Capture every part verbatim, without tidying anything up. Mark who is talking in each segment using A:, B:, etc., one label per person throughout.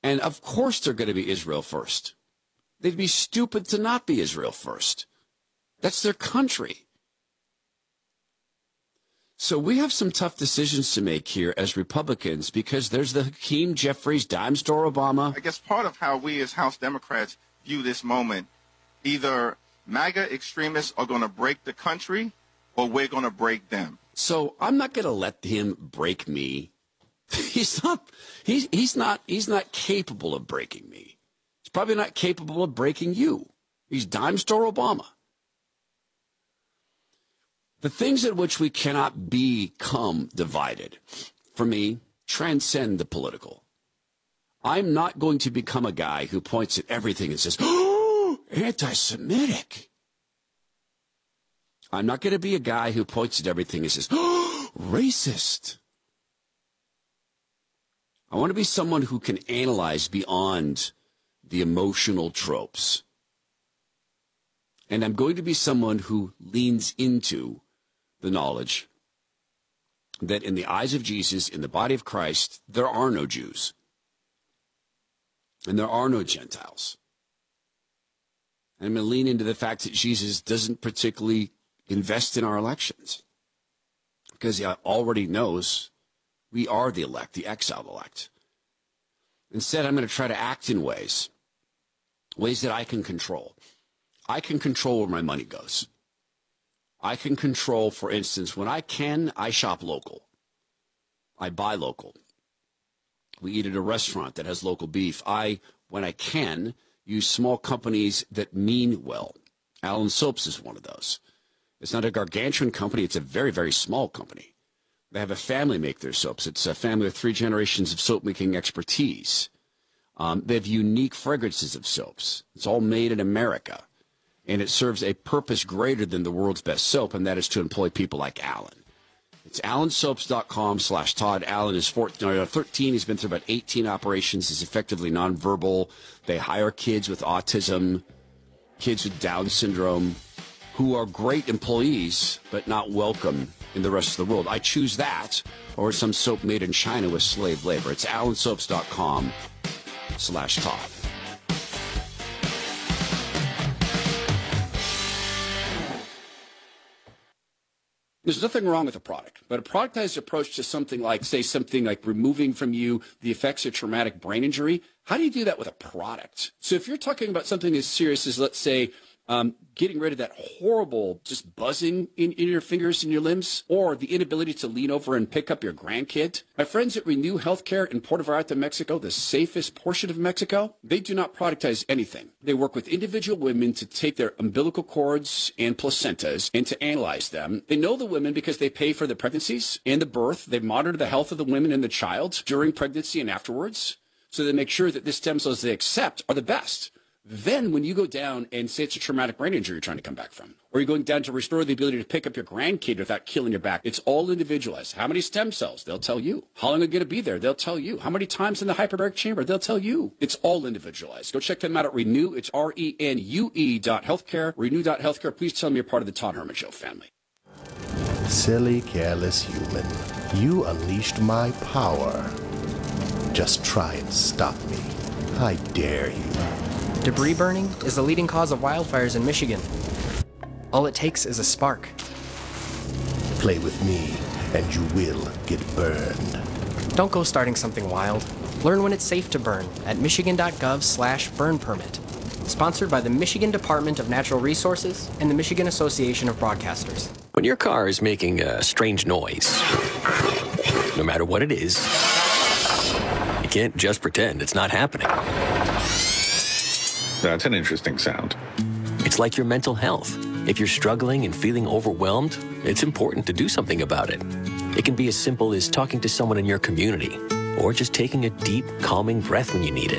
A: And of course they're going to be Israel first. They'd be stupid to not be Israel first. That's their country. So we have some tough decisions to make here as Republicans because there's the Hakeem Jeffries, dime store Obama.
B: I guess part of how we as House Democrats view this moment, either MAGA extremists are going to break the country or we're going to break them.
A: So I'm not going to let him break me. He's not, he's, he's not, he's not capable of breaking me. He's probably not capable of breaking you. He's dime store Obama. The things at which we cannot become divided, for me, transcend the political. I'm not going to become a guy who points at everything and says, oh, anti-Semitic. I'm not going to be a guy who points at everything and says, oh, racist. I want to be someone who can analyze beyond the emotional tropes. And I'm going to be someone who leans into the knowledge that in the eyes of Jesus, in the body of Christ, there are no Jews. And there are no Gentiles. And I'm going to lean into the fact that Jesus doesn't particularly invest in our elections. Because he already knows we are the elect, the exiled elect. Instead, I'm going to try to act in ways, ways that I can control. I can control where my money goes. I can control, for instance, when I can, I shop local. I buy local. We eat at a restaurant that has local beef. I, when I can, use small companies that mean well. Allen Soaps is one of those. It's not a gargantuan company. It's a very, very small company. They have a family make their soaps. It's a family of three generations of soap-making expertise. Um, they have unique fragrances of soaps. It's all made in America. And it serves a purpose greater than the world's best soap, and that is to employ people like Allen. It's allen soaps dot com slash Todd. Allen is fourteen, thirteen. He's been through about eighteen operations. He's effectively nonverbal. They hire kids with autism, kids with Down syndrome, who are great employees, but not welcome in the rest of the world. I choose that or some soap made in China with slave labor. It's allen soaps dot com slash Todd. There's nothing wrong with a product, but a productized approach to something like, say, something like removing from you the effects of traumatic brain injury, how do you do that with a product? So if you're talking about something as serious as, let's say, um, getting rid of that horrible just buzzing in, in your fingers and your limbs, or the inability to lean over and pick up your grandkid. My friends at Renew Healthcare in Puerto Vallarta, Mexico, the safest portion of Mexico, they do not productize anything. They work with individual women to take their umbilical cords and placentas and to analyze them. They know the women because they pay for the pregnancies and the birth. They monitor the health of the women and the child during pregnancy and afterwards. So they make sure that the stem cells they accept are the best. Then when you go down and say it's a traumatic brain injury you're trying to come back from, or you're going down to restore the ability to pick up your grandkid without killing your back, it's all individualized. How many stem cells? They'll tell you. How long are you going to be there? They'll tell you. How many times in the hyperbaric chamber? They'll tell you. It's all individualized. Go check them out at Renew. It's R E N U E dot healthcare. Renew dot healthcare. Please tell them you're part of the Todd Herman Show family.
C: Silly, careless human. You unleashed my power. Just try and stop me. I dare you.
D: Debris burning is the leading cause of wildfires in Michigan. All it takes is a spark.
C: Play with me, and you will get burned.
D: Don't go starting something wild. Learn when it's safe to burn at michigan.gov slash burn permit. Sponsored by the Michigan Department of Natural Resources and the Michigan Association of Broadcasters.
E: When your car is making a strange noise, no matter what it is, you can't just pretend it's not happening.
F: That's an interesting sound.
E: It's like your mental health. If you're struggling and feeling overwhelmed, it's important to do something about it. It can be as simple as talking to someone in your community, or just taking a deep, calming breath when you need it.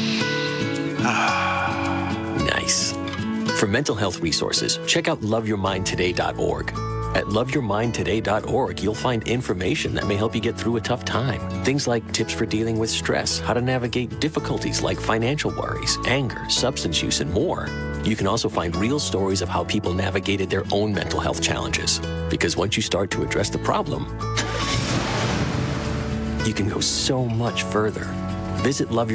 E: Nice. For mental health resources, check out love your mind today dot org. At love your mind today dot org, you'll find information that may help you get through a tough time. Things like tips for dealing with stress, how to navigate difficulties like financial worries, anger, substance use, and more. You can also find real stories of how people navigated their own mental health challenges. Because once you start to address the problem, you can go so much further. Visit love your